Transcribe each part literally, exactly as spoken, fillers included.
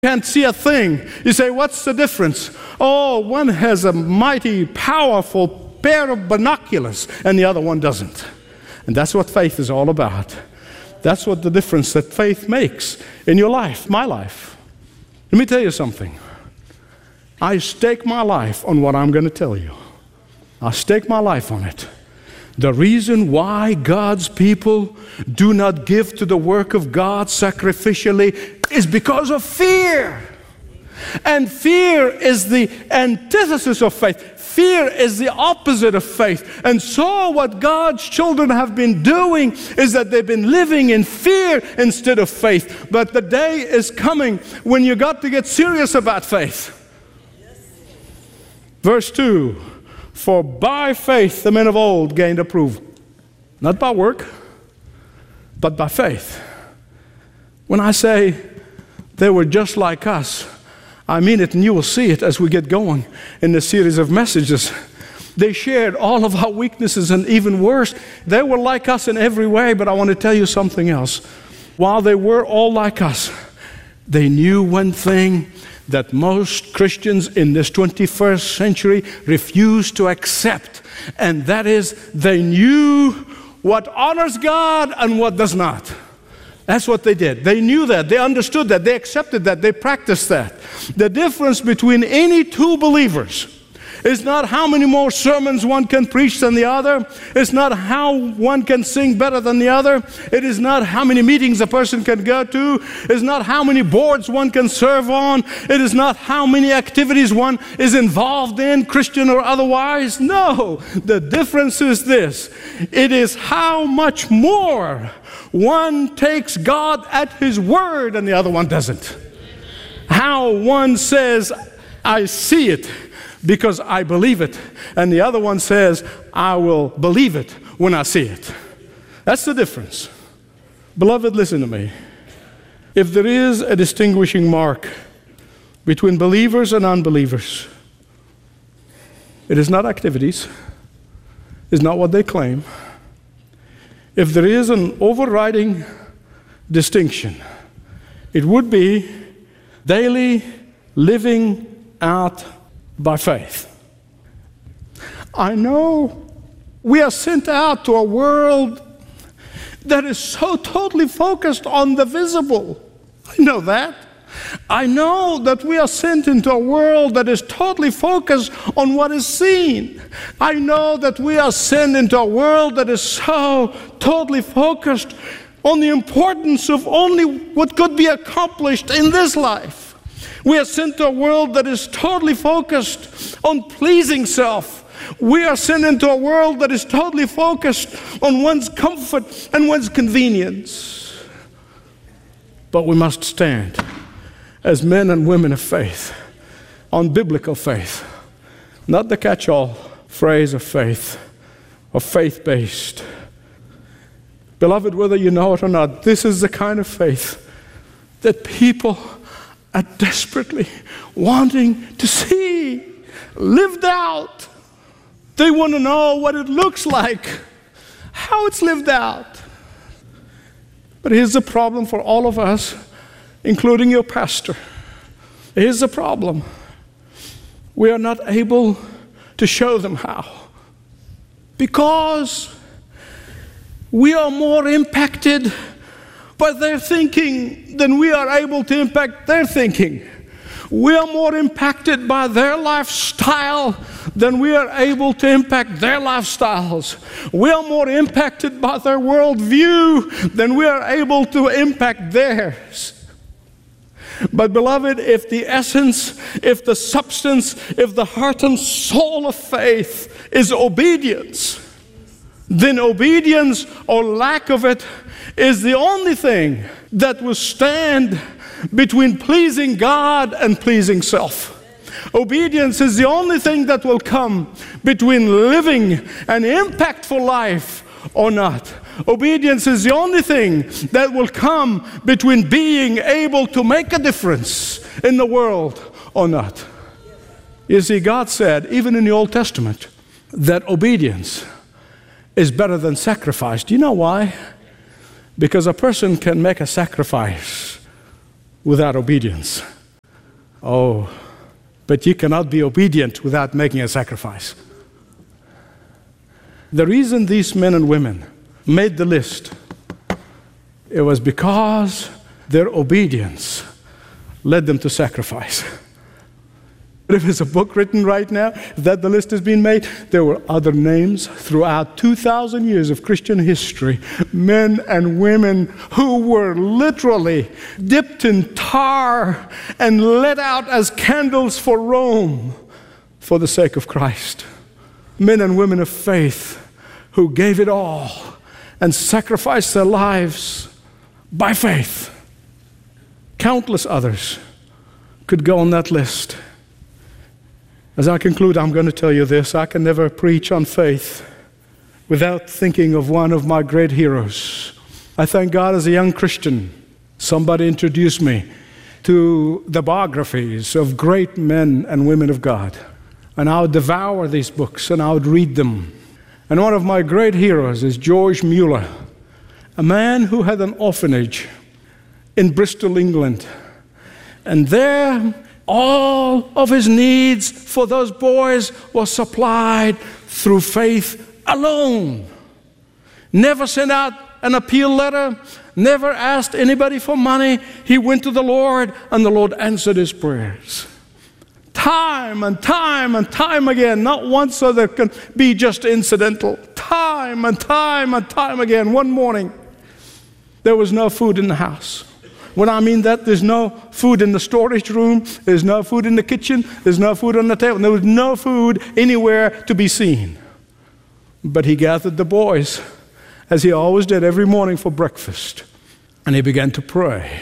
Can't see a thing. You say, what's the difference? Oh, one has a mighty, powerful pair of binoculars, and the other one doesn't. And that's what faith is all about. That's what the difference that faith makes in your life, my life. Let me tell you something. I stake my life on what I'm going to tell you. I stake my life on it. The reason why God's people do not give to the work of God sacrificially is because of fear. And fear is the antithesis of faith. Fear is the opposite of faith. And so what God's children have been doing is that they've been living in fear instead of faith. But the day is coming when you got to get serious about faith. Verse two. For by faith the men of old gained approval. Not by work, but by faith. When I say they were just like us, I mean it, and you will see it as we get going in the series of messages. They shared all of our weaknesses, and even worse, they were like us in every way. But I want to tell you something else. While they were all like us, they knew one thing that most Christians in this twenty-first century refuse to accept, and that is they knew what honors God and what does not. That's what they did. They knew that. They understood that. They accepted that. They practiced that. The difference between any two believers is not how many more sermons one can preach than the other. It's not how one can sing better than the other. It is not how many meetings a person can go to. It's not how many boards one can serve on. It is not how many activities one is involved in, Christian or otherwise. No, the difference is this. It is how much more one takes God at His word and the other one doesn't. How one says, I see it because I believe it. And the other one says, I will believe it when I see it. That's the difference. Beloved, listen to me. If there is a distinguishing mark between believers and unbelievers, it is not activities. It's not what they claim. If there is an overriding distinction, it would be daily living out by faith. I know we are sent out to a world that is so totally focused on the visible. I know that. I know that we are sent into a world that is totally focused on what is seen. I know that we are sent into a world that is so totally focused on the importance of only what could be accomplished in this life. We are sent to a world that is totally focused on pleasing self. We are sent into a world that is totally focused on one's comfort and one's convenience. But we must stand as men and women of faith on biblical faith, not the catch-all phrase of faith, or faith-based. Beloved, whether you know it or not, this is the kind of faith that people are desperately wanting to see lived out. They want to know what it looks like, how it's lived out. But here's the problem for all of us, including your pastor. Here's the problem. We are not able to show them how, because we are more impacted by their thinking than we are able to impact their thinking. We are more impacted by their lifestyle than we are able to impact their lifestyles. We are more impacted by their worldview than we are able to impact theirs. But beloved, if the essence, if the substance, if the heart and soul of faith is obedience, then obedience or lack of it is the only thing that will stand between pleasing God and pleasing self. Obedience is the only thing that will come between living an impactful life or not. Obedience is the only thing that will come between being able to make a difference in the world or not. You see, God said, even in the Old Testament, that obedience is better than sacrifice. Do you know why? Because a person can make a sacrifice without obedience. Oh, but you cannot be obedient without making a sacrifice. The reason these men and women made the list, it was because their obedience led them to sacrifice. If there's a book written right now that the list has been made, there were other names throughout two thousand years of Christian history, men and women who were literally dipped in tar and let out as candles for Rome for the sake of Christ. Men and women of faith who gave it all and sacrificed their lives by faith. Countless others could go on that list. As I conclude, I'm going to tell you this. I can never preach on faith without thinking of one of my great heroes. I thank God as a young Christian, somebody introduced me to the biographies of great men and women of God. And I would devour these books and I would read them. And one of my great heroes is George Mueller, a man who had an orphanage in Bristol, England. And there, all of his needs for those boys were supplied through faith alone. Never sent out an appeal letter, never asked anybody for money. He went to the Lord, and the Lord answered his prayers. Time and time and time again, not once so that it can be just incidental. Time and time and time again. One morning, there was no food in the house. When I mean that, there's no food in the storage room, there's no food in the kitchen, there's no food on the table, there was no food anywhere to be seen. But he gathered the boys, as he always did every morning for breakfast, and he began to pray.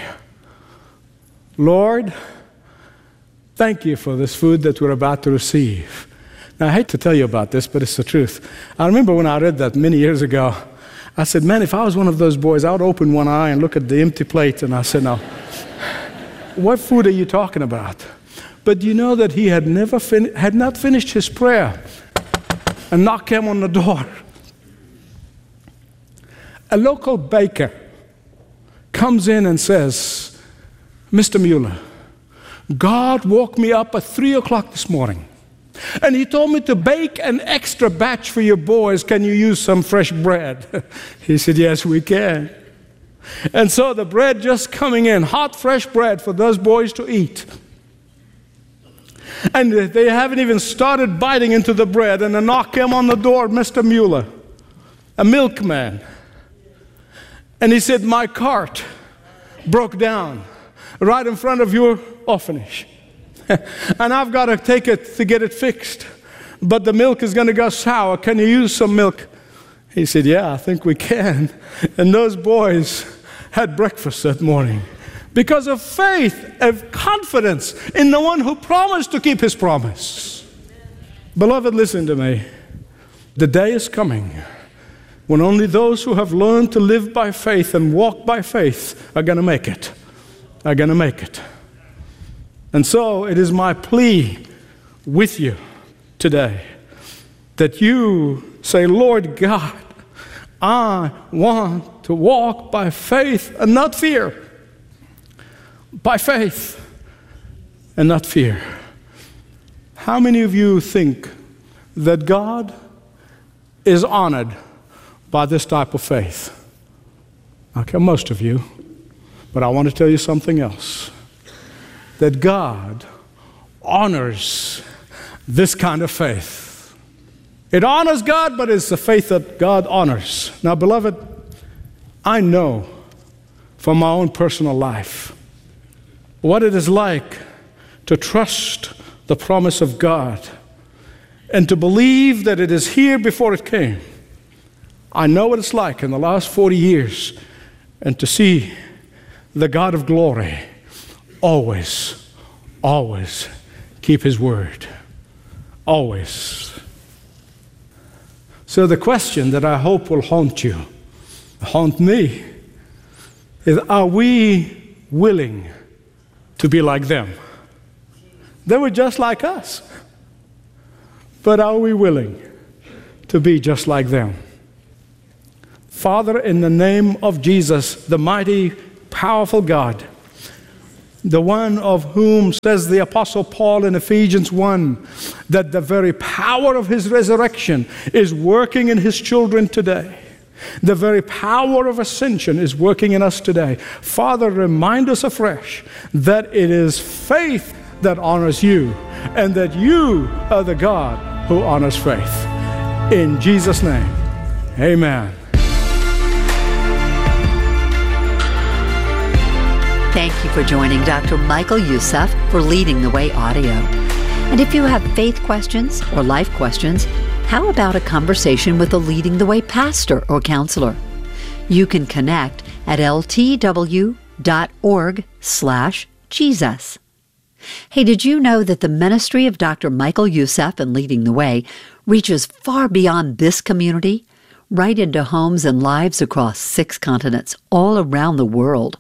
Lord, thank you for this food that we're about to receive. Now, I hate to tell you about this, but it's the truth. I remember when I read that many years ago, I said, man, if I was one of those boys, I would open one eye and look at the empty plate, and I said, now, what food are you talking about? But you know that he had never fin- had not finished his prayer. A knock came on the door. A local baker comes in and says, Mister Mueller, God woke me up at three o'clock this morning, and he told me to bake an extra batch for your boys. Can you use some fresh bread? He said, yes, we can. And so the bread just coming in, hot, fresh bread for those boys to eat. And they haven't even started biting into the bread, and a knock came on the door, Mister Mueller, a milkman. And he said, my cart broke down right in front of your orphanage. And I've got to take it to get it fixed. But the milk is going to go sour. Can you use some milk? He said, yeah, I think we can. And those boys had breakfast that morning because of faith, of confidence in the one who promised to keep his promise. Beloved, listen to me. The day is coming when only those who have learned to live by faith and walk by faith are going to make it. Are going to make it. And so it is my plea with you today that you say, Lord God, I want to walk by faith and not fear. By faith and not fear. How many of you think that God is honored by this type of faith? Okay, most of you. But I want to tell you something else. That God honors this kind of faith. It honors God, but it's the faith that God honors. Now, beloved, I know from my own personal life what it is like to trust the promise of God and to believe that it is here before it came. I know what it's like in the last forty years and to see the God of glory always, always keep his word. Always. So the question that I hope will haunt you, haunt me, is are we willing to be like them? They were just like us. But are we willing to be just like them? Father, in the name of Jesus, the mighty, powerful God, The one of whom, says the Apostle Paul in Ephesians one, that the very power of his resurrection is working in his children today. The very power of ascension is working in us today. Father, remind us afresh that it is faith that honors you, and that you are the God who honors faith. In Jesus' name, amen. Thank you for joining Doctor Michael Youssef for Leading the Way Audio. And if you have faith questions or life questions, how about a conversation with a Leading the Way pastor or counselor? You can connect at l t w dot org slash Jesus. Hey, did you know that the ministry of Doctor Michael Youssef and Leading the Way reaches far beyond this community, right into homes and lives across six continents all around the world?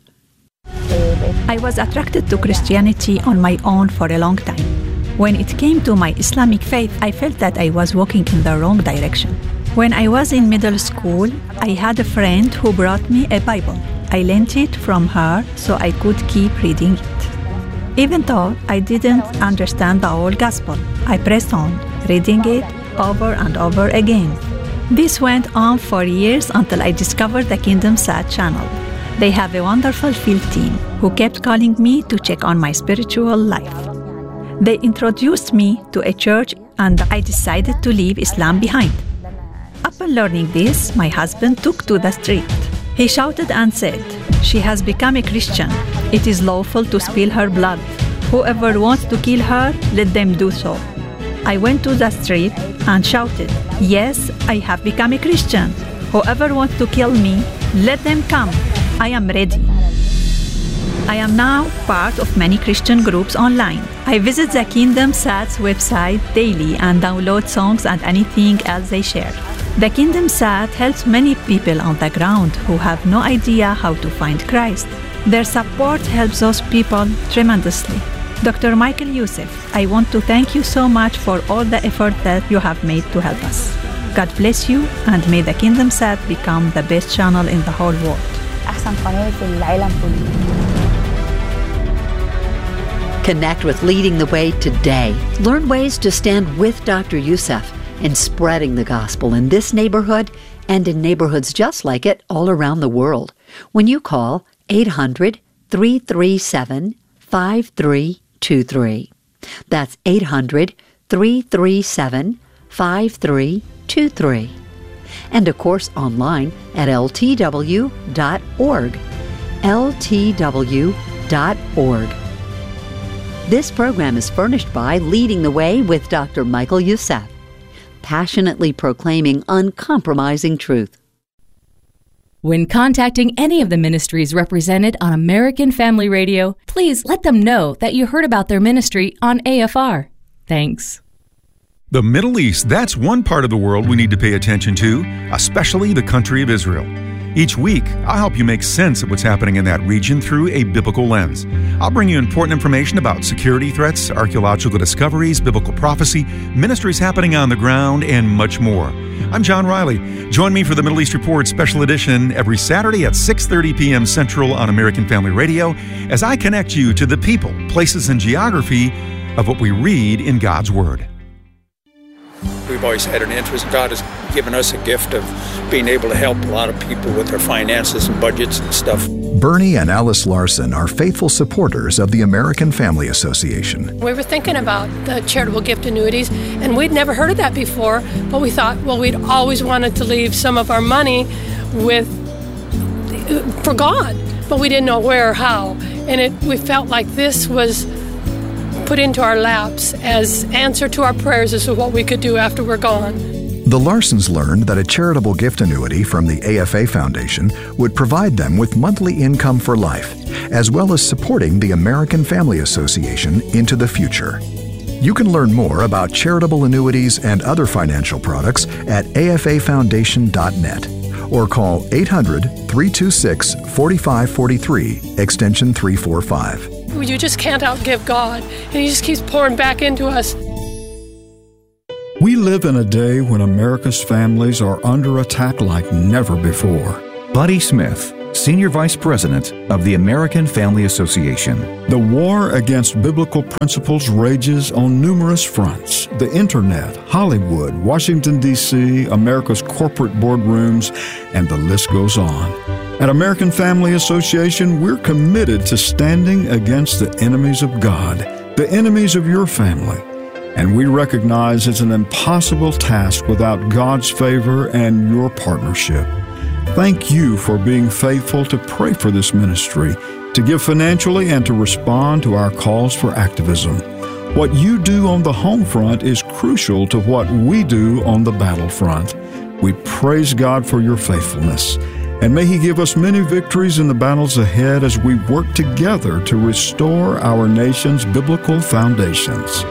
I was attracted to Christianity on my own for a long time. When it came to my Islamic faith, I felt that I was walking in the wrong direction. When I was in middle school, I had a friend who brought me a Bible. I lent it from her so I could keep reading it. Even though I didn't understand the whole gospel, I pressed on, reading it over and over again. This went on for years until I discovered the Kingdom Sat channel. They have a wonderful field team who kept calling me to check on my spiritual life. They introduced me to a church and I decided to leave Islam behind. Upon learning this, my husband took to the street. He shouted and said, "She has become a Christian. It is lawful to spill her blood. Whoever wants to kill her, let them do so." I went to the street and shouted, "Yes, I have become a Christian. Whoever wants to kill me, let them come. I am ready." I am now part of many Christian groups online. I visit the Kingdom Sat's website daily and download songs and anything else they share. The Kingdom Sat helps many people on the ground who have no idea how to find Christ. Their support helps those people tremendously. Doctor Michael Youssef, I want to thank you so much for all the effort that you have made to help us. God bless you, and may the Kingdom Sat become the best channel in the whole world. أحسن قناة في العالم كله. Connect with Leading the Way today. Learn ways to stand with Doctor Youssef in spreading the gospel in this neighborhood and in neighborhoods just like it all around the world when you call eight hundred, three three seven, five three two three. That's eight hundred, three three seven, five three two three. And of course online at l t w dot org. l t w dot org. This program is furnished by Leading the Way with Doctor Michael Youssef, passionately proclaiming uncompromising truth. When contacting any of the ministries represented on American Family Radio, please let them know that you heard about their ministry on A F R. Thanks. The Middle East, that's one part of the world we need to pay attention to, especially the country of Israel. Each week, I'll help you make sense of what's happening in that region through a biblical lens. I'll bring you important information about security threats, archaeological discoveries, biblical prophecy, ministries happening on the ground, and much more. I'm John Riley. Join me for the Middle East Report Special Edition every Saturday at six thirty p.m. Central on American Family Radio as I connect you to the people, places, and geography of what we read in God's Word. We've always had an interest. God has given us a gift of being able to help a lot of people with their finances and budgets and stuff. Bernie and Alice Larson are faithful supporters of the American Family Association. We were thinking about the charitable gift annuities, and we'd never heard of that before, but we thought, well, we'd always wanted to leave some of our money with for God, but we didn't know where or how. And it, we felt like this was put into our laps as answer to our prayers as to what we could do after we're gone. The Larsons learned that a charitable gift annuity from the A F A Foundation would provide them with monthly income for life, as well as supporting the American Family Association into the future. You can learn more about charitable annuities and other financial products at a f a foundation dot net or call eight hundred, three two six, four five four three, extension three forty-five. You just can't outgive God, and He just keeps pouring back into us. We live in a day when America's families are under attack like never before. Buddy Smith, Senior Vice President of the American Family Association. The war against biblical principles rages on numerous fronts. The internet, Hollywood, Washington, D C, America's corporate boardrooms, and the list goes on. At American Family Association, we're committed to standing against the enemies of God, the enemies of your family. And we recognize it's an impossible task without God's favor and your partnership. Thank you for being faithful to pray for this ministry, to give financially, and to respond to our calls for activism. What you do on the home front is crucial to what we do on the battlefront. We praise God for your faithfulness, and may He give us many victories in the battles ahead as we work together to restore our nation's biblical foundations.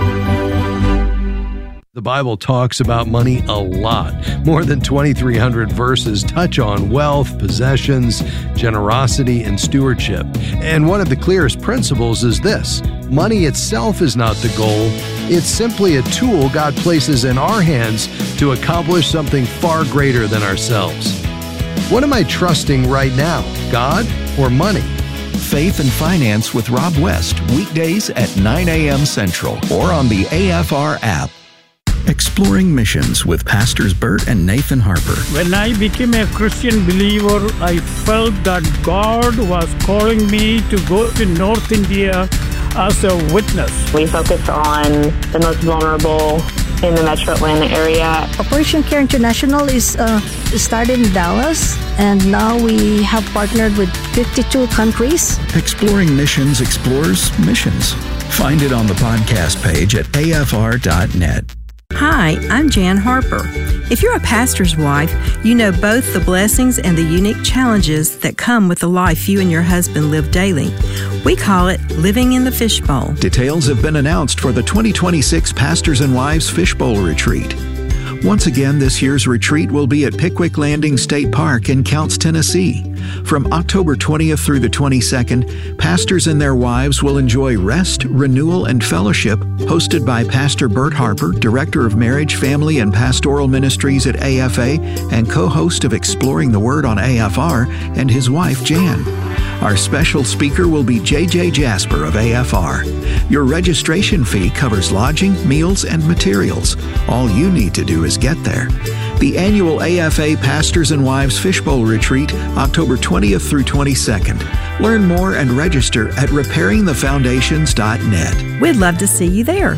The Bible talks about money a lot. More than twenty-three hundred verses touch on wealth, possessions, generosity, and stewardship. And one of the clearest principles is this: money itself is not the goal. It's simply a tool God places in our hands to accomplish something far greater than ourselves. What am I trusting right now, God or money? Faith and Finance with Rob West, weekdays at nine a.m. Central or on the A F R app. Exploring Missions with Pastors Bert and Nathan Harper. When I became a Christian believer, I felt that God was calling me to go to North India as a witness. We focus on the most vulnerable in the Metro Atlanta area. Operation Care International is uh, started in Dallas, and now we have partnered with fifty-two countries. Exploring Missions explores missions. Find it on the podcast page at A F R dot net. Hi, I'm Jan Harper. If you're a pastor's wife, you know both the blessings and the unique challenges that come with the life you and your husband live daily. We call it living in the fishbowl. Details have been announced for the twenty twenty-six Pastors and Wives Fishbowl Retreat. Once again, this year's retreat will be at Pickwick Landing State Park in Counce, Tennessee. From October twentieth through the twenty-second, pastors and their wives will enjoy rest, renewal, and fellowship hosted by Pastor Bert Harper, Director of Marriage, Family, and Pastoral Ministries at A F A and co-host of Exploring the Word on A F R, and his wife, Jan. Our special speaker will be J J Jasper of A F R. Your registration fee covers lodging, meals, and materials. All you need to do is get there. The annual A F A Pastors and Wives Fishbowl Retreat, October twentieth through twenty-second. Learn more and register at repairing the foundations dot net. We'd love to see you there.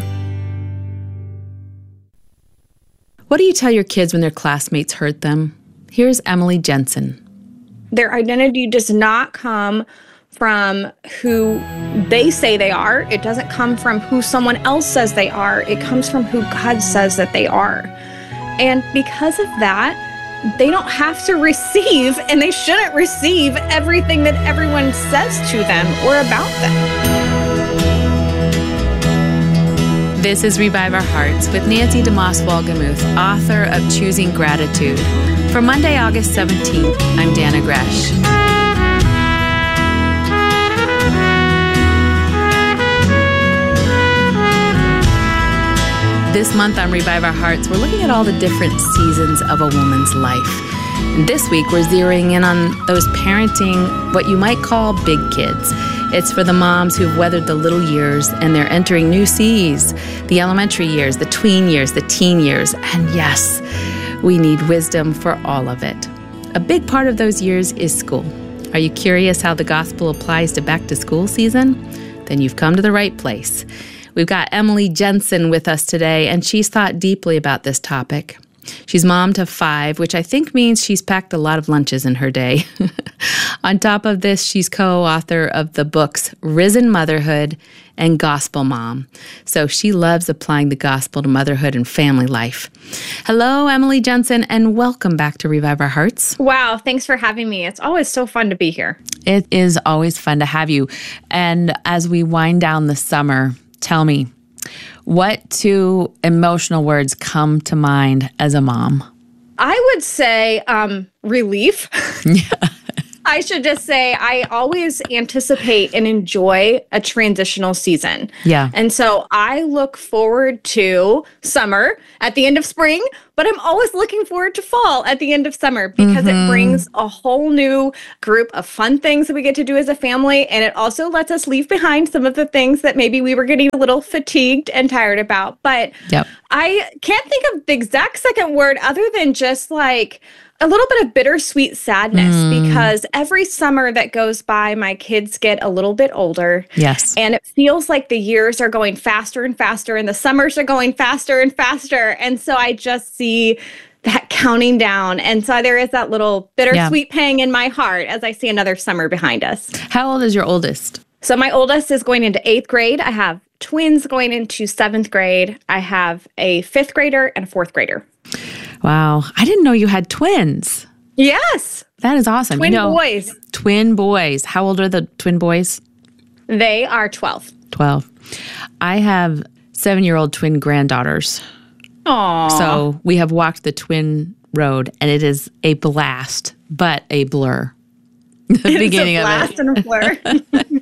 What do you tell your kids when their classmates hurt them? Here's Emily Jensen. Their identity does not come from who they say they are. It doesn't come from who someone else says they are. It comes from who God says that they are. And because of that, they don't have to receive, and they shouldn't receive, everything that everyone says to them or about them. This is Revive Our Hearts with Nancy DeMoss Wolgemuth, author of Choosing Gratitude. For Monday, August seventeenth, I'm Dana Gresh. This month on Revive Our Hearts, we're looking at all the different seasons of a woman's life. And this week, we're zeroing in on those parenting what you might call big kids. It's for the moms who've weathered the little years and they're entering new C's, the elementary years, the tween years, the teen years. And yes, we need wisdom for all of it. A big part of those years is school. Are you curious how the gospel applies to back to school season? Then you've come to the right place. We've got Emily Jensen with us today, and she's thought deeply about this topic. She's mom to five, which I think means she's packed a lot of lunches in her day. On top of this, she's co-author of the books Risen Motherhood and Gospel Mom. So she loves applying the gospel to motherhood and family life. Hello, Emily Jensen, and welcome back to Revive Our Hearts. Wow, thanks for having me. It's always so fun to be here. It is always fun to have you. And as we wind down the summer, tell me, what two emotional words come to mind as a mom? I would say um, relief. Yeah. I should just say I always anticipate and enjoy a transitional season. Yeah. And so I look forward to summer at the end of spring, but I'm always looking forward to fall at the end of summer because Mm-hmm. it brings a whole new group of fun things that we get to do as a family. And it also lets us leave behind some of the things that maybe we were getting a little fatigued and tired about. But Yep. I can't think of the exact second word other than just like a little bit of bittersweet sadness Mm. because every summer that goes by, my kids get a little bit older. Yes. And it feels like the years are going faster and faster and the summers are going faster and faster. And so I just see that counting down. And so there is that little bittersweet Yeah. pang in my heart as I see another summer behind us. How old is your oldest? So my oldest is going into eighth grade. I have twins going into seventh grade. I have a fifth grader and a fourth grader. Wow. I didn't know you had twins. Yes. That is awesome. Twin You know, boys. Twin boys. How old are the twin boys? They are twelve. twelve. I have seven-year-old twin granddaughters. Aww. So we have walked the twin road, and it is a blast, but a blur. The beginning it's a of blast it. and a blur.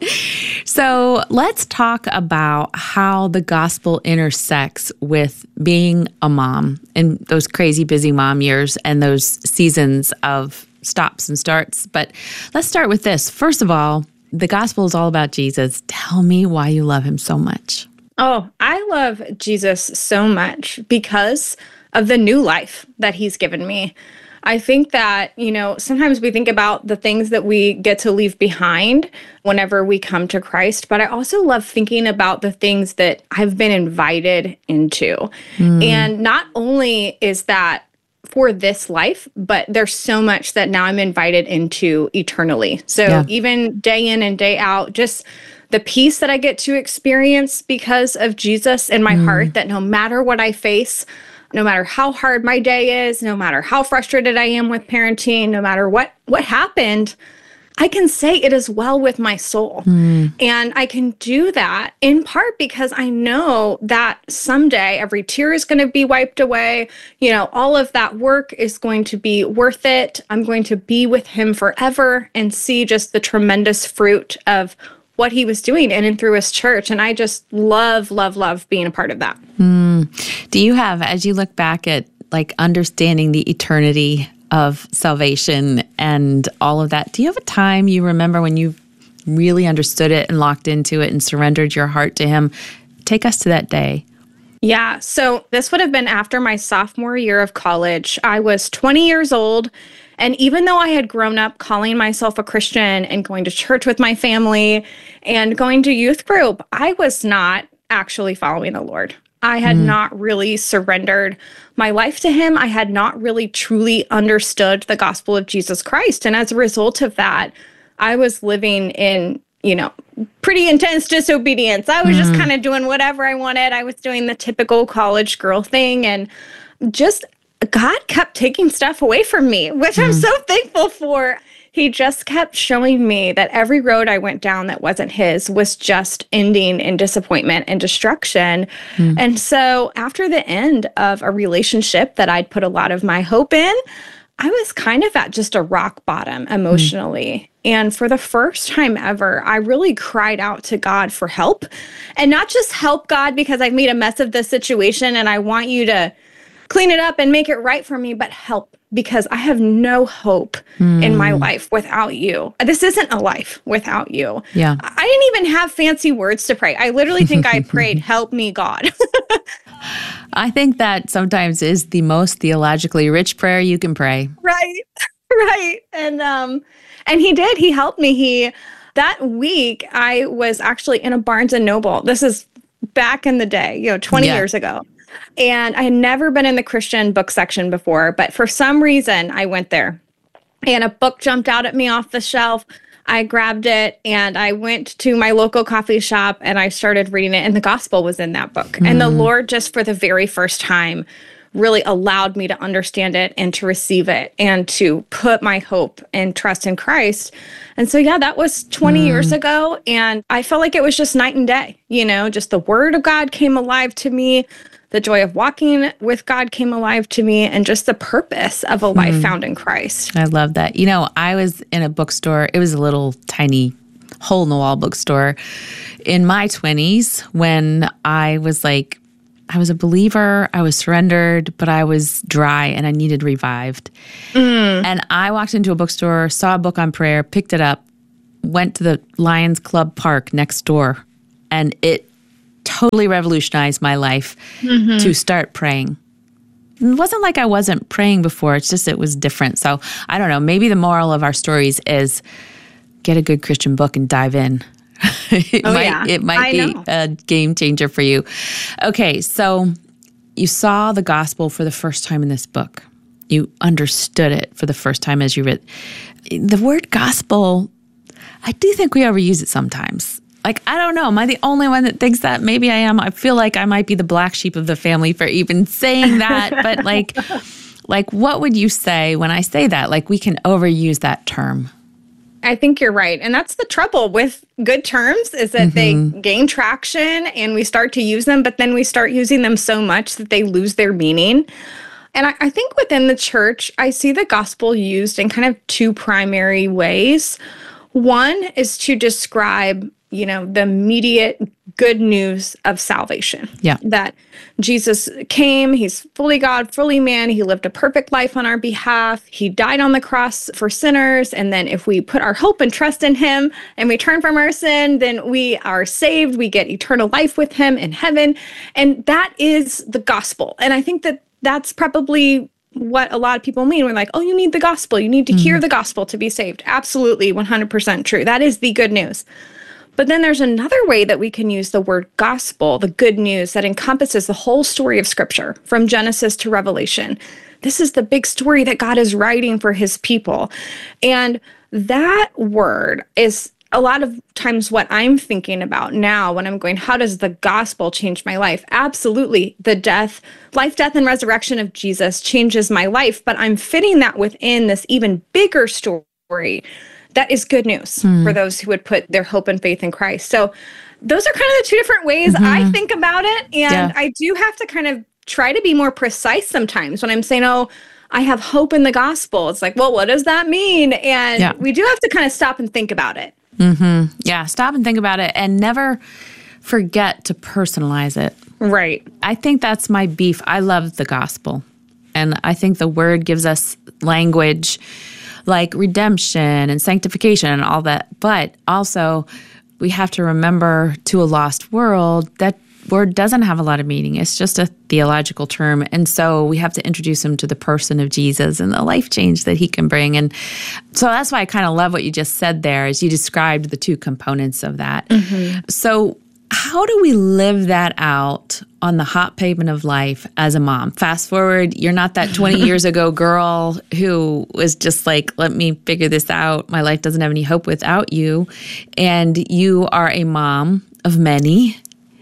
So let's talk about how the gospel intersects with being a mom and those crazy busy mom years and those seasons of stops and starts. But let's start with this. First of all, the gospel is all about Jesus. Tell me why you love him so much. Oh, I love Jesus so much because of the new life that he's given me. I think that, you know, sometimes we think about the things that we get to leave behind whenever we come to Christ, but I also love thinking about the things that I've been invited into. Mm. And not only is that for this life, but there's so much that now I'm invited into eternally. So Yeah. even day in and day out, just the peace that I get to experience because of Jesus in my Mm. heart, that no matter what I face, no matter how hard my day is, no matter how frustrated I am with parenting, no matter what what happened, I can say it is well with my soul. Mm. And I can do that in part because I know that someday every tear is going to be wiped away. You know, all of that work is going to be worth it. I'm going to be with him forever and see just the tremendous fruit of what he was doing in and through his church. And I just love, love, love being a part of that. Mm. Do you have, as you look back at like understanding the eternity of salvation and all of that, do you have a time you remember when you really understood it and locked into it and surrendered your heart to him? Take us to that day. Yeah. So this would have been after my sophomore year of college. I was twenty years old. And even though I had grown up calling myself a Christian and going to church with my family and going to youth group, I was not actually following the Lord. I had Mm. not really surrendered my life to him. I had not really truly understood the gospel of Jesus Christ. And as a result of that, I was living in, you know, pretty intense disobedience. I was just Mm. kind of doing whatever I wanted. I was doing the typical college girl thing and just God kept taking stuff away from me, which I'm Mm. so thankful for. He just kept showing me that every road I went down that wasn't his was just ending in disappointment and destruction. Mm. And so after the end of a relationship that I'd put a lot of my hope in, I was kind of at just a rock bottom emotionally. And for the first time ever, I really cried out to God for help. And not just help, God, because I've made a mess of this situation and I want you to clean it up and make it right for me, but help because I have no hope Mm. in my life without you. This isn't a life without you. Yeah. I didn't even have fancy words to pray. I literally think I prayed, help me, God. I think that sometimes is the most theologically rich prayer you can pray. Right. Right. And um and he did. He helped me. He that week I was actually in a Barnes and Noble. This is back in the day, you know, twenty Yeah. years ago. And I had never been in the Christian book section before, but for some reason I went there. And a book jumped out at me off the shelf. I grabbed it and I went to my local coffee shop and I started reading it, and the gospel was in that book. And the Mm. Lord just for the very first time really allowed me to understand it and to receive it and to put my hope and trust in Christ. And so, yeah, that was twenty mm. years ago. And I felt like it was just night and day, you know, just the word of God came alive to me. The joy of walking with God came alive to me, and just the purpose of a life mm. found in Christ. I love that. You know, I was in a bookstore. It was a little tiny hole-in-the-wall bookstore in my twenties when I was like, I was a believer, I was surrendered, but I was dry and I needed revived. Mm. And I walked into a bookstore, saw a book on prayer, picked it up, went to the Lions Club Park next door, and it totally revolutionized my life mm-hmm. to start praying. It wasn't like I wasn't praying before, it's just it was different. So I don't know, maybe the moral of our stories is get a good Christian book and dive in. it, oh, might, yeah. it might I be know. a game changer for you. Okay, so you saw the gospel for the first time in this book. You understood it for the first time as you read. The word gospel, I do think we overuse it sometimes. Like, I don't know. Am I the only one that thinks that? Maybe I am. I feel like I might be the black sheep of the family for even saying that. But like, like, what would you say when I say that? Like, we can overuse that term. I think you're right. And that's the trouble with good terms is that mm-hmm. they gain traction and we start to use them, but then we start using them so much that they lose their meaning. And I, I think within the church, I see the gospel used in kind of two primary ways. One is to describe, you know, the immediate good news of salvation. Yeah. That Jesus came, he's fully God, fully man. He lived a perfect life on our behalf. He died on the cross for sinners. And then if we put our hope and trust in him and we turn from our sin, then we are saved. We get eternal life with him in heaven. And that is the gospel. And I think that that's probably what a lot of people mean when like, oh, you need the gospel. You need to mm-hmm. hear the gospel to be saved. Absolutely, one hundred percent true. That is the good news. But then there's another way that we can use the word gospel, the good news that encompasses the whole story of Scripture from Genesis to Revelation. This is the big story that God is writing for his people. And that word is a lot of times what I'm thinking about now when I'm going, how does the gospel change my life? Absolutely. The death, life, death, and resurrection of Jesus changes my life. But I'm fitting that within this even bigger story that is good news mm. for those who would put their hope and faith in Christ. So those are kind of the two different ways mm-hmm. I think about it. And yeah. I do have to kind of try to be more precise sometimes when I'm saying, oh, I have hope in the gospel. It's like, well, what does that mean? And yeah. we do have to kind of stop and think about it. Mm-hmm. Yeah, stop and think about it and never forget to personalize it. Right. I think that's my beef. I love the gospel. And I think the word gives us language like redemption and sanctification and all that. But also, we have to remember to a lost world, that word doesn't have a lot of meaning. It's just a theological term. And so we have to introduce him to the person of Jesus and the life change that he can bring. And so that's why I kind of love what you just said there as you described the two components of that. Mm-hmm. So how do we live that out on the hot pavement of life as a mom? Fast forward, you're not that twenty years ago girl who was just like, let me figure this out. My life doesn't have any hope without you. And you are a mom of many.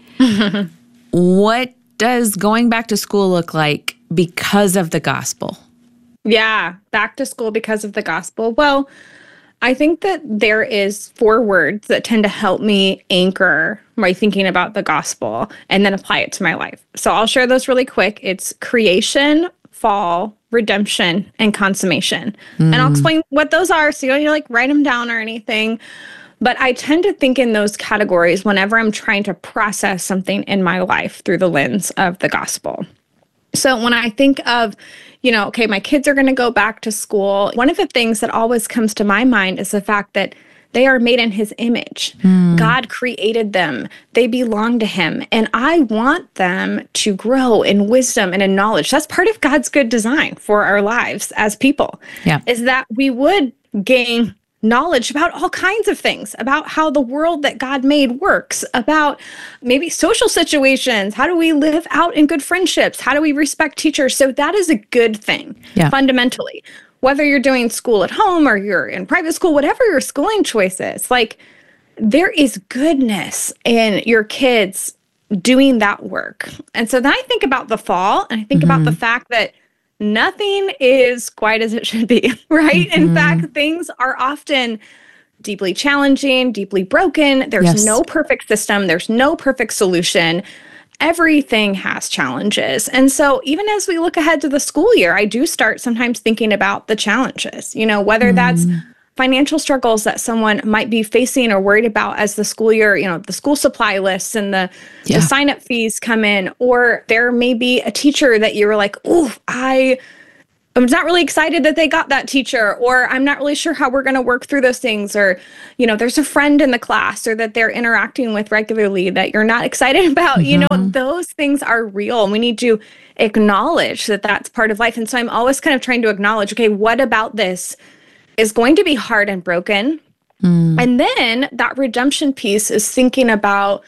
What does going back to school look like because of the gospel? Yeah, back to school because of the gospel. Well, I think that there is four words that tend to help me anchor my thinking about the gospel and then apply it to my life. So I'll share those really quick. It's creation, fall, redemption, and consummation. Mm. And I'll explain what those are so you don't need to like write them down or anything. But I tend to think in those categories whenever I'm trying to process something in my life through the lens of the gospel. So when I think of, you know, okay, my kids are going to go back to school, one of the things that always comes to my mind is the fact that they are made in his image. Mm. God created them. They belong to him. And I want them to grow in wisdom and in knowledge. That's part of God's good design for our lives as people, yeah. is that we would gain knowledge about all kinds of things, about how the world that God made works, about maybe social situations. How do we live out in good friendships? How do we respect teachers? So that is a good thing, yeah. fundamentally. Whether you're doing school at home or you're in private school, whatever your schooling choice is, like there is goodness in your kids doing that work. And so then I think about the fall, and I think mm-hmm. about the fact that nothing is quite as it should be, right? Mm-hmm. In fact, things are often deeply challenging, deeply broken. There's yes. no perfect system. There's no perfect solution. Everything has challenges. And so even as we look ahead to the school year, I do start sometimes thinking about the challenges, you know, whether mm. that's financial struggles that someone might be facing or worried about as the school year, you know, the school supply lists and the, yeah. the sign-up fees come in, or there may be a teacher that you were like, oh, I I'm not really excited that they got that teacher, or I'm not really sure how we're going to work through those things, or, you know, there's a friend in the class or that they're interacting with regularly that you're not excited about. Mm-hmm. You know, those things are real, and we need to acknowledge that that's part of life. And so I'm always kind of trying to acknowledge, okay, what about this is going to be hard and broken? Mm. And then that redemption piece is thinking about,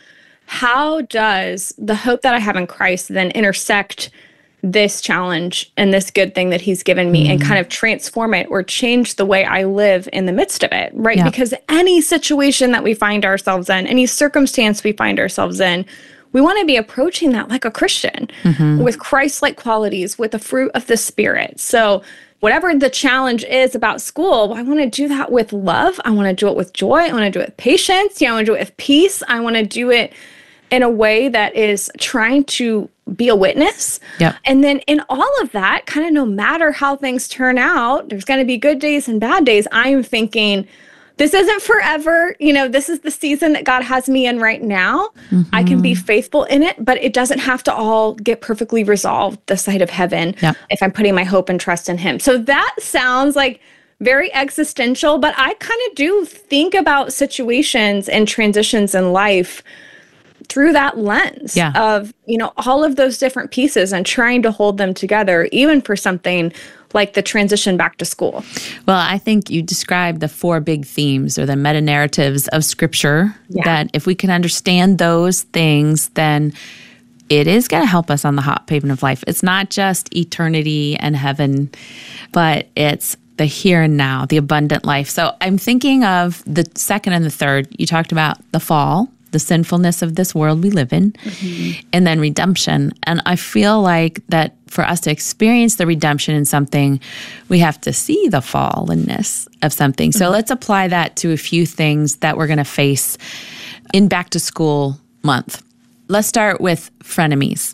how does the hope that I have in Christ then intersect this challenge and this good thing that he's given me mm. and kind of transform it or change the way I live in the midst of it, right? Yeah. Because any situation that we find ourselves in, any circumstance we find ourselves in, we want to be approaching that like a Christian mm-hmm. with Christ-like qualities, with the fruit of the Spirit. So whatever the challenge is about school, I want to do that with love. I want to do it with joy. I want to do it with patience. You know, I want to do it with peace. I want to do it in a way that is trying to be a witness. Yep. And then in all of that, kind of no matter how things turn out, there's going to be good days and bad days. I'm thinking, this isn't forever. You know, this is the season that God has me in right now. Mm-hmm. I can be faithful in it, but it doesn't have to all get perfectly resolved this side of heaven yep. if I'm putting my hope and trust in him. So that sounds like very existential, but I kind of do think about situations and transitions in life through that lens yeah. of, you know, all of those different pieces and trying to hold them together, even for something like the transition back to school. Well, I think you described the four big themes or the meta-narratives of Scripture, yeah. that if we can understand those things, then it is going to help us on the hot pavement of life. It's not just eternity and heaven, but it's the here and now, the abundant life. So I'm thinking of the second and the third. You talked about the fall, the sinfulness of this world we live in, mm-hmm. and then redemption. And I feel like that for us to experience the redemption in something, we have to see the fallenness of something. So mm-hmm. let's apply that to a few things that we're going to face in back to school month. Let's start with frenemies.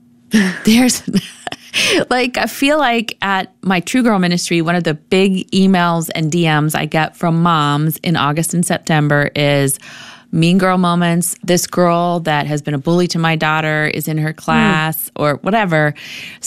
There's like, I feel like at my True Girl Ministry, one of the big emails and D Ms I get from moms in August and September is mean girl moments. This girl that has been a bully to my daughter is in her class mm. or whatever.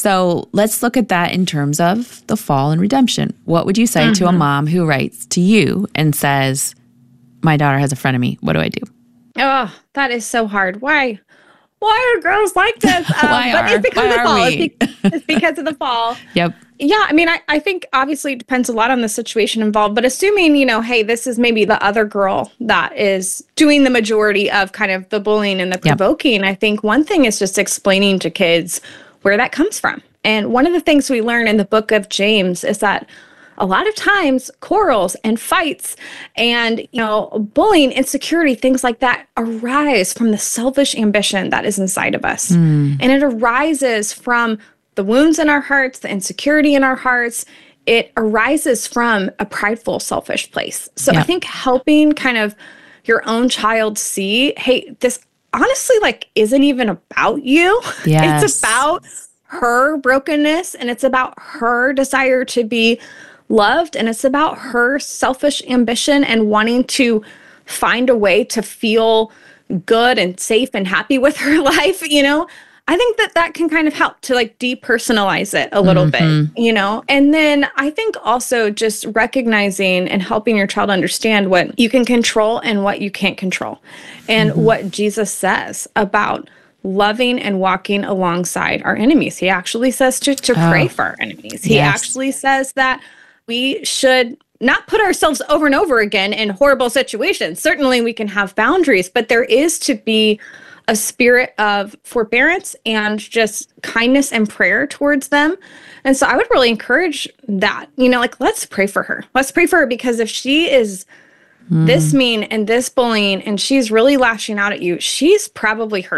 So let's look at that in terms of the fall and redemption. What would you say mm-hmm. to a mom who writes to you and says, my daughter has a frenemy. What do I do? Oh, that is so hard. Why? Why are girls like this? Um, Why but are? It's because Why of the are fall. we? It's, be- it's because of the fall. Yep. Yeah, I mean, I, I think obviously it depends a lot on the situation involved, but assuming, you know, hey, this is maybe the other girl that is doing the majority of kind of the bullying and the provoking, yep. I think one thing is just explaining to kids where that comes from. And one of the things we learn in the book of James is that a lot of times quarrels and fights and, you know, bullying, insecurity, things like that arise from the selfish ambition that is inside of us. Mm. And it arises from the wounds in our hearts, the insecurity in our hearts. It arises from a prideful, selfish place. So yeah. I think helping kind of your own child see, hey, this honestly like isn't even about you. Yes. It's about her brokenness, and it's about her desire to be loved, and it's about her selfish ambition and wanting to find a way to feel good and safe and happy with her life, you know? I think that that can kind of help to like depersonalize it a little mm-hmm. bit, you know? And then I think also just recognizing and helping your child understand what you can control and what you can't control, and mm-hmm. what Jesus says about loving and walking alongside our enemies. He actually says to, to oh. pray for our enemies. He yes. actually says that we should not put ourselves over and over again in horrible situations. Certainly we can have boundaries, but there is to be a spirit of forbearance and just kindness and prayer towards them. And so I would really encourage that, you know, like, let's pray for her. Let's pray for her, because if she is mm. this mean and this bullying and she's really lashing out at you, she's probably hurting.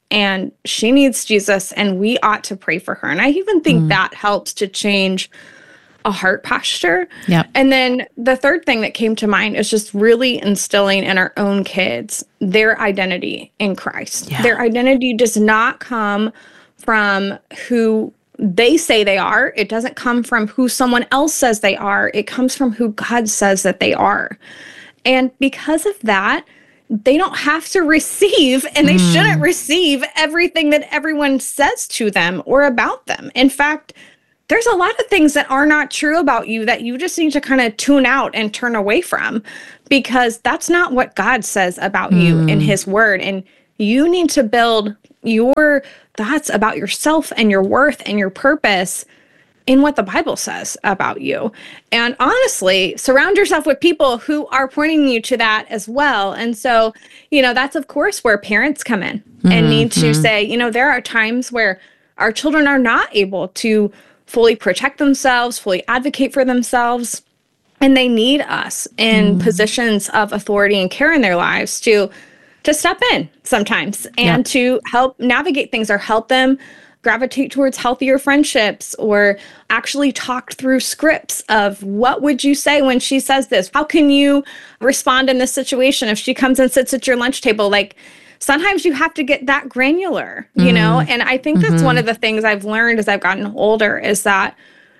and she needs Jesus, and we ought to pray for her. And I even think mm. that helps to change a heart posture. Yep. And then the third thing that came to mind is just really instilling in our own kids their identity in Christ. Yeah. Their identity does not come from who they say they are. It doesn't come from who someone else says they are. It comes from who God says that they are. And because of that, they don't have to receive, and they mm. shouldn't receive everything that everyone says to them or about them. In fact, there's a lot of things that are not true about you that you just need to kind of tune out and turn away from, because that's not what God says about mm. you in his word. And you need to build your thoughts about yourself and your worth and your purpose in what the Bible says about you. And honestly, surround yourself with people who are pointing you to that as well. And so, you know, that's of course where parents come in mm-hmm. and need to mm-hmm. say, you know, there are times where our children are not able to fully protect themselves, fully advocate for themselves, and they need us in mm. positions of authority and care in their lives to to step in sometimes and yeah. to help navigate things or help them gravitate towards healthier friendships, or actually talk through scripts of what would you say when she says this? How can you respond in this situation if she comes and sits at your lunch table? Like, sometimes you have to get that granular, you mm-hmm. know? And I think that's mm-hmm. one of the things I've learned as I've gotten older is that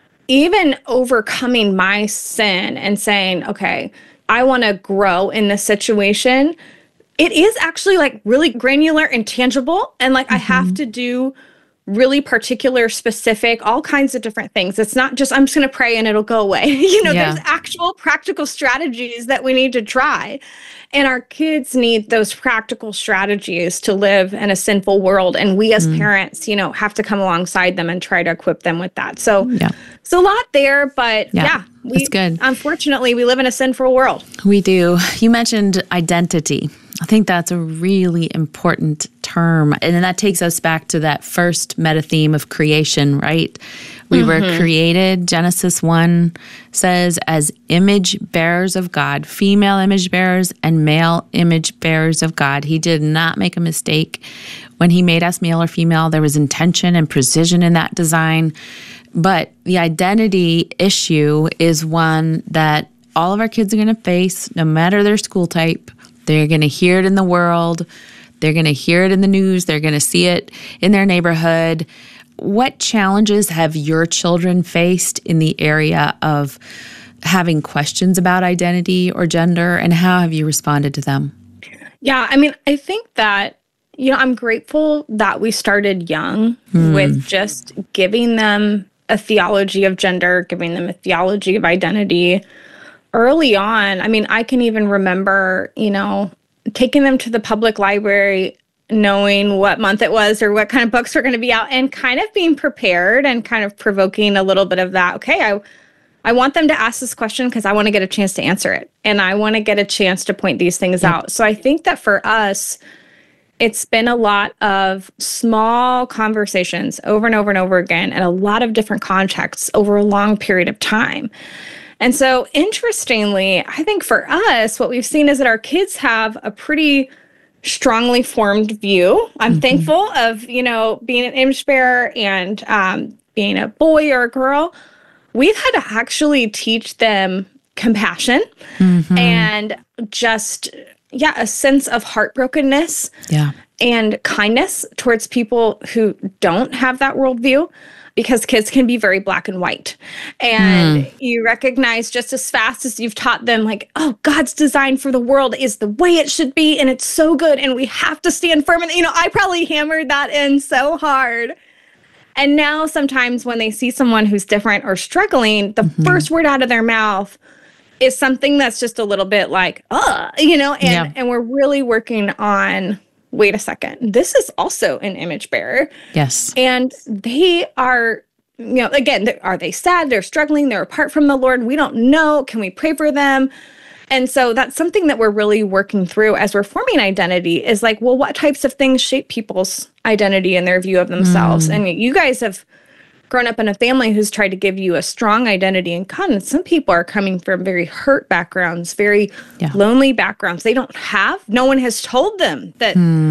even overcoming my sin and saying, okay, I want to grow in this situation, it is actually like really granular and tangible. And like, mm-hmm. I have to do really particular, specific, all kinds of different things. It's not just, I'm just going to pray and it'll go away. you know, yeah. there's actual practical strategies that we need to try. And our kids need those practical strategies to live in a sinful world. And we as mm. parents, you know, have to come alongside them and try to equip them with that. So yeah. it's a lot there, but yeah, yeah we, it's good. Unfortunately, we live in a sinful world. We do. You mentioned identity. I think that's a really important term. And then that takes us back to that first meta theme of creation, right? We mm-hmm. were created, Genesis one says, as image bearers of God, female image bearers and male image bearers of God. He did not make a mistake when he made us male or female. There was intention and precision in that design. But the identity issue is one that all of our kids are going to face, no matter their school type. They're going to hear it in the world. They're going to hear it in the news. They're going to see it in their neighborhood. What challenges have your children faced in the area of having questions about identity or gender, and how have you responded to them? Yeah, I mean, I think that, you know, I'm grateful that we started young mm. with just giving them a theology of gender, giving them a theology of identity early on. I mean, I can even remember, you know, taking them to the public library, knowing what month it was or what kind of books were going to be out, and kind of being prepared and kind of provoking a little bit of that. Okay, I I want them to ask this question because I want to get a chance to answer it. And I want to get a chance to point these things yep. out. So I think that for us, it's been a lot of small conversations over and over and over again in a lot of different contexts over a long period of time. And so, interestingly, I think for us, what we've seen is that our kids have a pretty strongly formed view. I'm mm-hmm. thankful of, you know, being an image bearer and um, being a boy or a girl. We've had to actually teach them compassion mm-hmm. and just, yeah, a sense of heartbrokenness yeah. and kindness towards people who don't have that worldview. Because kids can be very black and white. And mm. you recognize just as fast as you've taught them, like, oh, God's design for the world is the way it should be, and it's so good, and we have to stand firm. And, you know, I probably hammered that in so hard. And now sometimes when they see someone who's different or struggling, the mm-hmm. first word out of their mouth is something that's just a little bit like, uh, you know, and, yeah. and we're really working on, wait a second, this is also an image bearer. Yes. And they are, you know, again, are they sad? They're struggling. They're apart from the Lord. We don't know. Can we pray for them? And so that's something that we're really working through as we're forming identity is like, well, what types of things shape people's identity and their view of themselves? Mm. And you guys have grown up in a family who's tried to give you a strong identity in God. And some people are coming from very hurt backgrounds, very yeah. lonely backgrounds. They don't have, no one has told them that mm.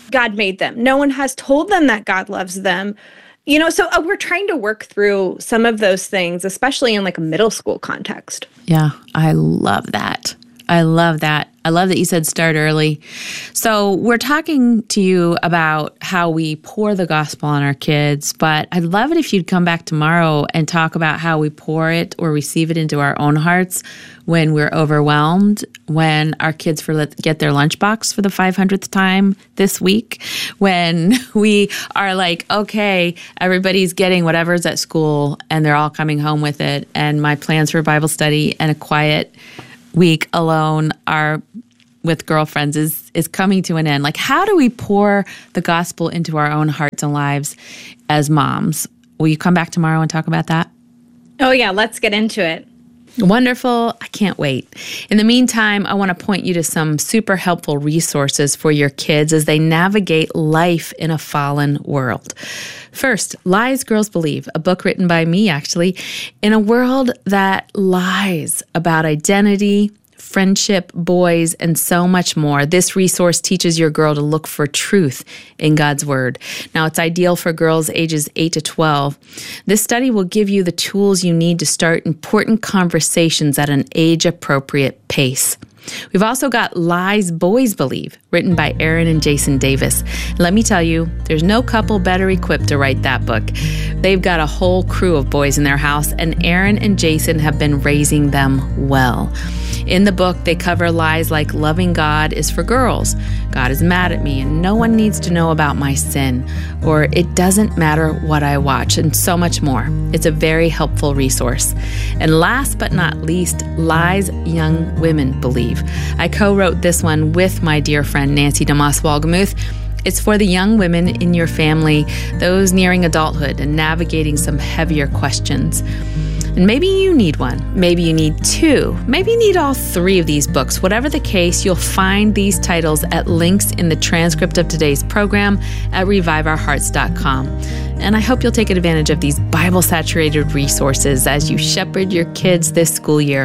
God made them. No one has told them that God loves them. You know, so uh, we're trying to work through some of those things, especially in like a middle school context. Yeah, I love that. I love that. I love that you said start early. So we're talking to you about how we pour the gospel on our kids, but I'd love it if you'd come back tomorrow and talk about how we pour it or receive it into our own hearts when we're overwhelmed, when our kids forget their lunchbox for the five hundredth time this week, when we are like, okay, everybody's getting whatever's at school and they're all coming home with it, and my plans for Bible study and a quiet week alone are with girlfriends is is coming to an end. Like, how do we pour the gospel into our own hearts and lives as moms? Will you come back tomorrow and talk about that? Oh yeah, let's get into it. Wonderful. I can't wait. In the meantime, I want to point you to some super helpful resources for your kids as they navigate life in a fallen world. First, Lies Girls Believe, a book written by me, actually, in a world that lies about identity, friendship, boys, and so much more. This resource teaches your girl to look for truth in God's Word. Now, it's ideal for girls ages eight to twelve. This study will give you the tools you need to start important conversations at an age-appropriate pace. We've also got Lies Boys Believe, written by Aaron and Jason Davis. Let me tell you, there's no couple better equipped to write that book. They've got a whole crew of boys in their house, and Aaron and Jason have been raising them well. In the book, they cover lies like loving God is for girls, God is mad at me, and no one needs to know about my sin, or it doesn't matter what I watch, and so much more. It's a very helpful resource. And last but not least, Lies Young Women Believe. I co-wrote this one with my dear friend Nancy DeMoss Walgemuth. It's for the young women in your family, those nearing adulthood and navigating some heavier questions. And maybe you need one. Maybe you need two. Maybe you need all three of these books. Whatever the case, you'll find these titles at links in the transcript of today's program at revive our hearts dot com. And I hope you'll take advantage of these Bible-saturated resources as you shepherd your kids this school year.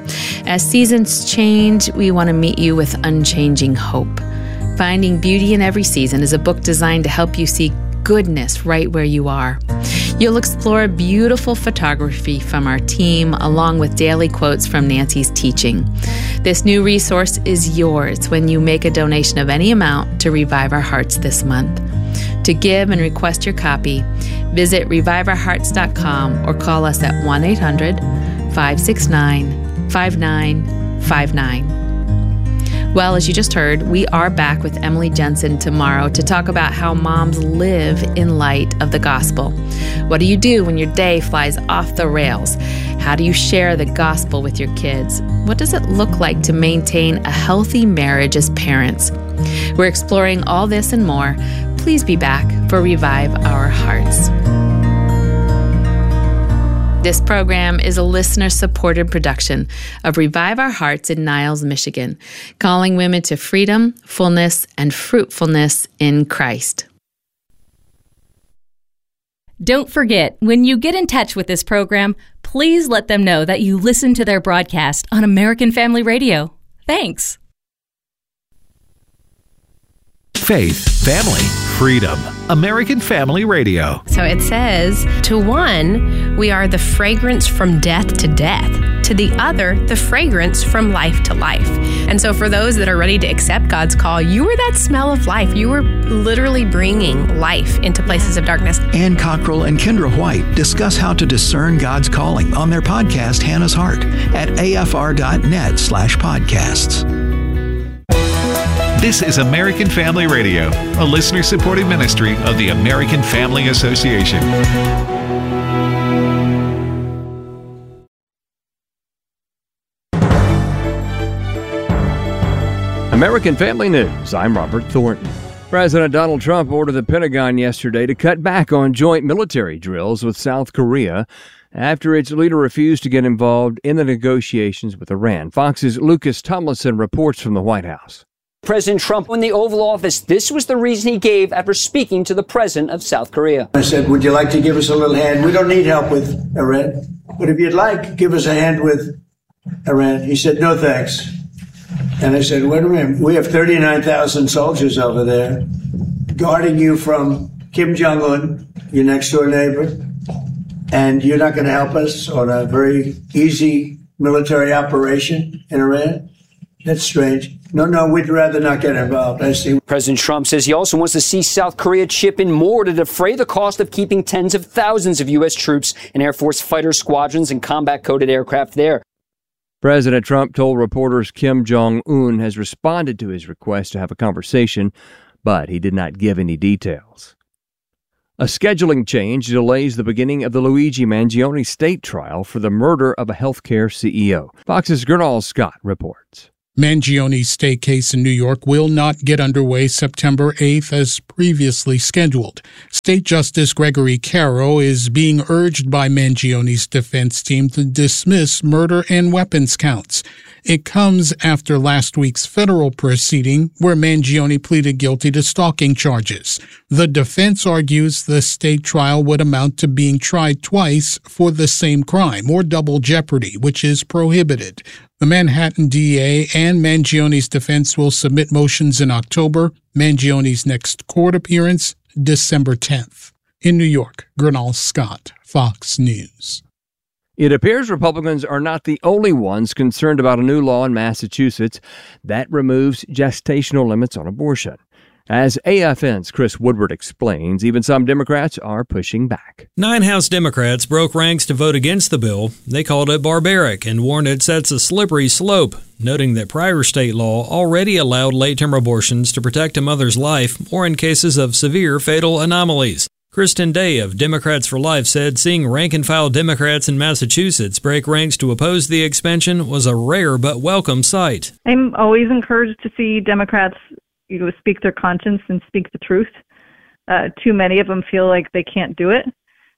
As seasons change, we want to meet you with unchanging hope. Finding Beauty in Every Season is a book designed to help you see goodness right where you are. You'll explore beautiful photography from our team, along with daily quotes from Nancy's teaching. This new resource is yours when you make a donation of any amount to Revive Our Hearts this month. To give and request your copy, visit revive our hearts dot com or call us at one eight hundred five six nine five nine five nine. Well, as you just heard, we are back with Emily Jensen tomorrow to talk about how moms live in light of the gospel. What do you do when your day flies off the rails? How do you share the gospel with your kids? What does it look like to maintain a healthy marriage as parents? We're exploring all this and more. Please be back for Revive Our Hearts. This program is a listener-supported production of Revive Our Hearts in Niles, Michigan, calling women to freedom, fullness, and fruitfulness in Christ. Don't forget, when you get in touch with this program, please let them know that you listen to their broadcast on American Family Radio. Thanks. Faith, family, freedom. American Family Radio. So it says, to one, we are the fragrance from death to death. To the other, the fragrance from life to life. And so for those that are ready to accept God's call, you are that smell of life. You are literally bringing life into places of darkness. Ann Cockrell and Kendra White discuss how to discern God's calling on their podcast, Hannah's Heart, at afr.net slash podcasts. This is American Family Radio, a listener-supported ministry of the American Family Association. American Family News, I'm Robert Thornton. President Donald Trump ordered the Pentagon yesterday to cut back on joint military drills with South Korea after its leader refused to get involved in the negotiations with Iran. Fox's Lucas Tomlinson reports from the White House. President Trump in the Oval Office, this was the reason he gave after speaking to the president of South Korea. I said, would you like to give us a little hand? We don't need help with Iran, but if you'd like, give us a hand with Iran. He said, no thanks. And I said, wait a minute, we have thirty-nine thousand soldiers over there guarding you from Kim Jong-un, your next door neighbor, and you're not going to help us on a very easy military operation in Iran? That's strange. No, no, we'd rather not get involved. I see. President Trump says he also wants to see South Korea chip in more to defray the cost of keeping tens of thousands of U S troops and Air Force fighter squadrons and combat-coded aircraft there. President Trump told reporters Kim Jong-un has responded to his request to have a conversation, but he did not give any details. A scheduling change delays the beginning of the Luigi Mangione state trial for the murder of a healthcare C E O. Fox's Gernal Scott reports. Mangione's state case in New York will not get underway September eighth as previously scheduled. State Justice Gregory Caro is being urged by Mangione's defense team to dismiss murder and weapons counts. It comes after last week's federal proceeding where Mangione pleaded guilty to stalking charges. The defense argues the state trial would amount to being tried twice for the same crime, or double jeopardy, which is prohibited. The Manhattan D A and Mangione's defense will submit motions in October. Mangione's next court appearance, December tenth. In New York, Gernal Scott, Fox News. It appears Republicans are not the only ones concerned about a new law in Massachusetts that removes gestational limits on abortion. As A F N's Chris Woodward explains, even some Democrats are pushing back. Nine House Democrats broke ranks to vote against the bill. They called it barbaric and warned it sets a slippery slope, noting that prior state law already allowed late-term abortions to protect a mother's life or in cases of severe fatal anomalies. Kristen Day of Democrats for Life said seeing rank-and-file Democrats in Massachusetts break ranks to oppose the expansion was a rare but welcome sight. I'm always encouraged to see Democrats, you know, speak their conscience and speak the truth. Uh, too many of them feel like they can't do it.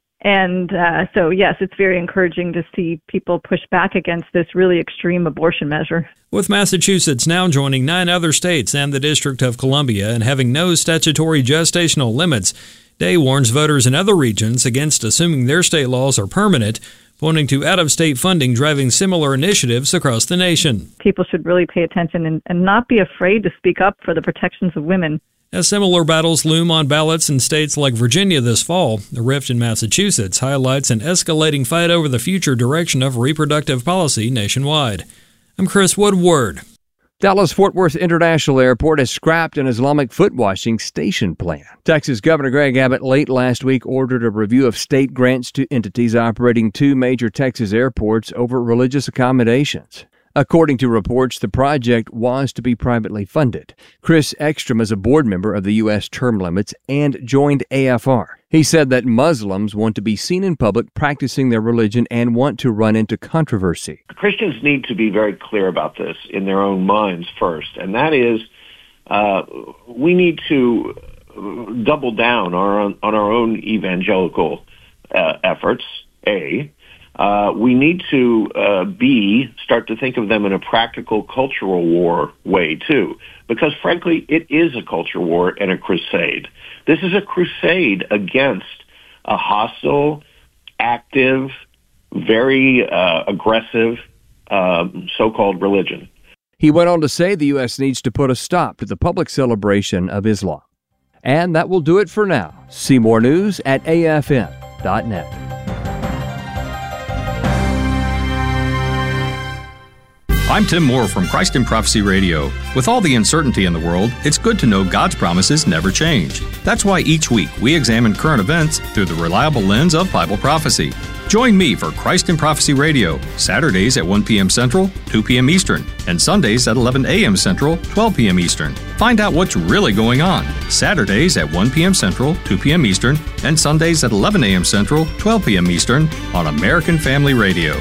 And uh, so, yes, it's very encouraging to see people push back against this really extreme abortion measure. With Massachusetts now joining nine other states and the District of Columbia and having no statutory gestational limits, Day warns voters in other regions against assuming their state laws are permanent, pointing to out-of-state funding driving similar initiatives across the nation. People should really pay attention and, and not be afraid to speak up for the protections of women. As similar battles loom on ballots in states like Virginia this fall, the rift in Massachusetts highlights an escalating fight over the future direction of reproductive policy nationwide. I'm Chris Woodward. Dallas-Fort Worth International Airport has scrapped an Islamic foot-washing station plan. Texas Governor Greg Abbott late last week ordered a review of state grants to entities operating two major Texas airports over religious accommodations. According to reports, the project was to be privately funded. Chris Ekstrom is a board member of the U S Term Limits and joined A F R. He said that Muslims want to be seen in public practicing their religion and want to run into controversy. Christians need to be very clear about this in their own minds first, and that is uh, we need to double down our own, on our own evangelical uh, efforts, A. Uh, we need to, uh, B, start to think of them in a practical cultural war way, too. Because, frankly, it is a culture war and a crusade. This is a crusade against a hostile, active, very uh, aggressive uh, so-called religion. He went on to say the U S needs to put a stop to the public celebration of Islam. And that will do it for now. See more news at A F N dot net. I'm Tim Moore from Christ in Prophecy Radio. With all the uncertainty in the world, it's good to know God's promises never change. That's why each week we examine current events through the reliable lens of Bible prophecy. Join me for Christ in Prophecy Radio, Saturdays at one p.m. Central, two p.m. Eastern, and Sundays at eleven a.m. Central, twelve p.m. Eastern. Find out what's really going on. Saturdays at one p.m. Central, two p.m. Eastern, and Sundays at eleven a.m. Central, twelve p.m. Eastern on American Family Radio.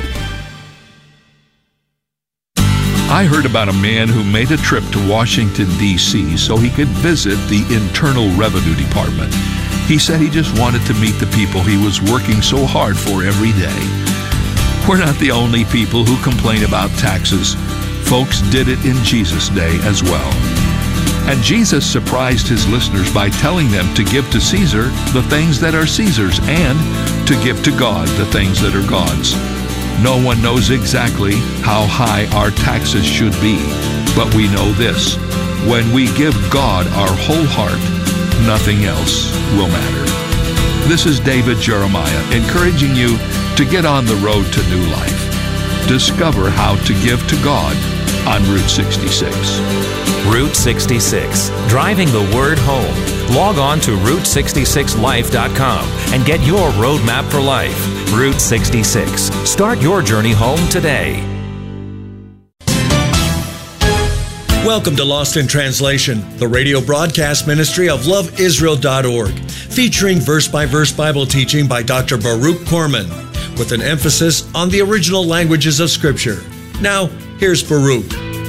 I heard about a man who made a trip to Washington, D C so he could visit the Internal Revenue Department. He said he just wanted to meet the people he was working so hard for every day. We're not the only people who complain about taxes. Folks did it in Jesus' day as well. And Jesus surprised his listeners by telling them to give to Caesar the things that are Caesar's and to give to God the things that are God's. No one knows exactly how high our taxes should be, But we know this: when we give God our whole heart, nothing else will matter. This is David Jeremiah encouraging you to get on the road to new life. Discover how to give to God on Route sixty-six. Route sixty-six, driving the word home. Log on to route sixty-six life dot com and get your roadmap for life. Route sixty-six. Start your journey home today. Welcome to Lost in Translation, the radio broadcast ministry of love israel dot org, featuring verse-by-verse Bible teaching by Doctor Baruch Korman, with an emphasis on the original languages of Scripture. Now, here's Baruch.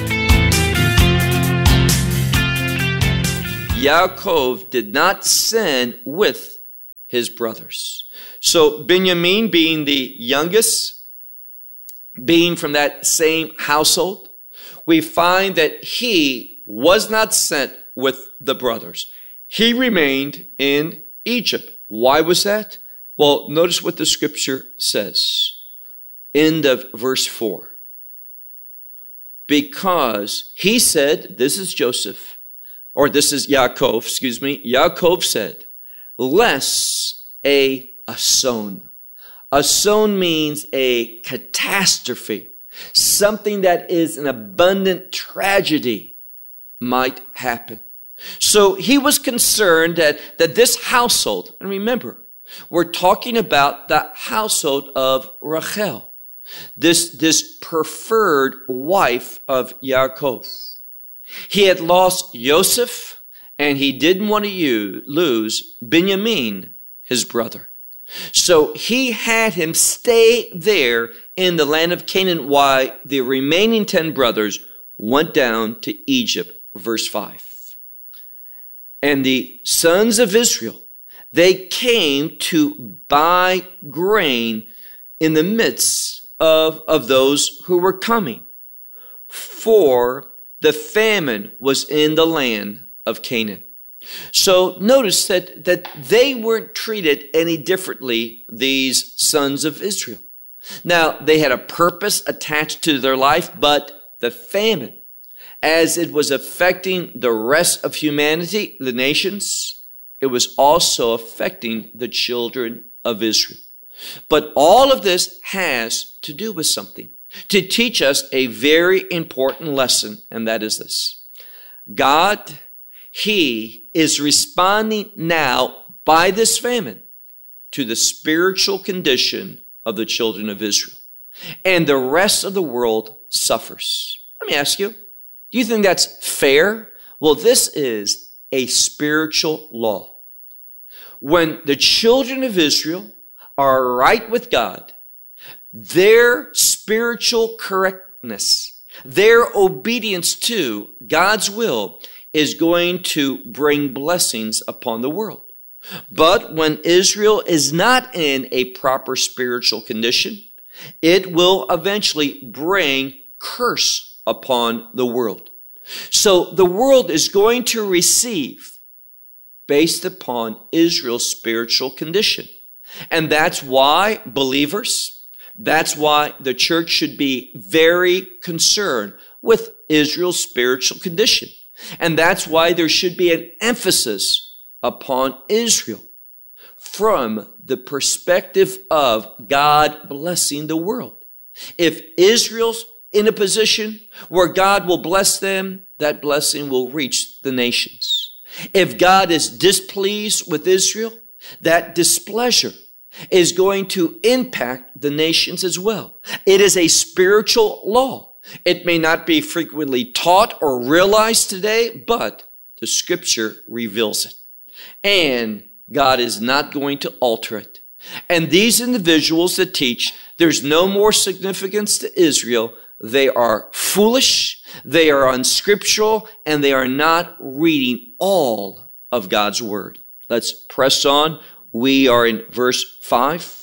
Yaakov did not sin with his brothers. So Benjamin, being the youngest, being from that same household, we find that he was not sent with the brothers. He remained in Egypt. Why was that? Well, notice what the scripture says. End of verse four. Because he said, this is Joseph, or this is Yaakov, excuse me. Yaakov said, lest a ason. Ason means a catastrophe. Something that is an abundant tragedy might happen. So he was concerned that, that this household, and remember, we're talking about the household of Rachel, this, this preferred wife of Yaakov. He had lost Joseph, and he didn't want to use, lose Benjamin, his brother. So he had him stay there in the land of Canaan while the remaining ten brothers went down to Egypt. Verse five. And the sons of Israel, they came to buy grain in the midst of, of those who were coming, for the famine was in the land of Canaan. So notice that, that they weren't treated any differently, these sons of Israel. Now, they had a purpose attached to their life, but the famine, as it was affecting the rest of humanity, the nations, it was also affecting the children of Israel. But all of this has to do with something, to teach us a very important lesson, and that is this. God, He is responding now by this famine to the spiritual condition of the children of Israel. And the rest of the world suffers. Let me ask you, do you think that's fair? Well, this is a spiritual law. When the children of Israel are right with God, their spiritual correctness, their obedience to God's will is going to bring blessings upon the world. But when Israel is not in a proper spiritual condition, it will eventually bring curse upon the world. So the world is going to receive based upon Israel's spiritual condition. And that's why believers, that's why the church should be very concerned with Israel's spiritual condition. And that's why there should be an emphasis upon Israel from the perspective of God blessing the world. If Israel's in a position where God will bless them, that blessing will reach the nations. If God is displeased with Israel, that displeasure is going to impact the nations as well. It is a spiritual law. It may not be frequently taught or realized today, but the scripture reveals it. And God is not going to alter it. And these individuals that teach there's no more significance to Israel, they are foolish, they are unscriptural, and they are not reading all of God's word. Let's press on. We are in verse five.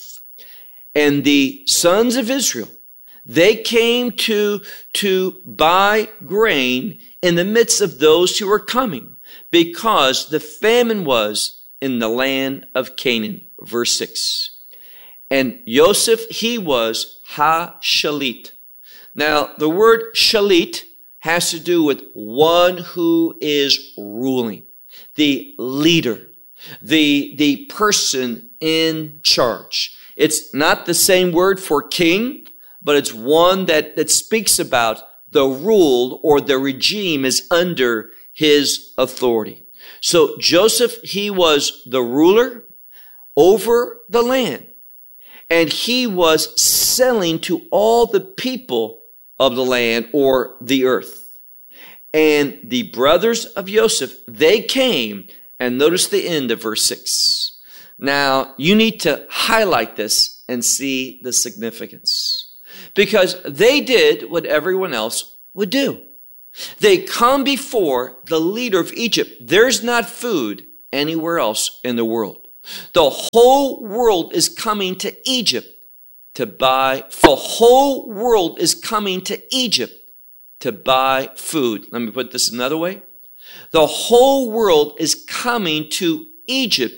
And the sons of Israel, they came to, to buy grain in the midst of those who were coming, because the famine was in the land of Canaan. Verse six. And Joseph, he was ha-shalit. Now, the word shalit has to do with one who is ruling, the leader, the, the person in charge. It's not the same word for king, but it's one that, that speaks about the rule or the regime is under his authority. So Joseph, he was the ruler over the land, and he was selling to all the people of the land or the earth. And the brothers of Joseph, they came, and notice the end of verse six. Now, you need to highlight this and see the significance, because they did what everyone else would do. They come before the leader of Egypt. There's not food anywhere else in the world. The whole world is coming to Egypt to buy. The whole world is coming to Egypt to buy food. Let me put this another way. The whole world is coming to Egypt